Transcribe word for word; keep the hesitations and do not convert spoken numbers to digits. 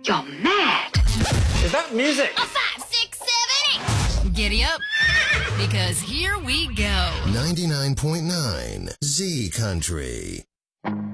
You're mad. Is that music? A five, six, seven, eight. Giddy up, because here we go. ninety-nine point nine Z Country.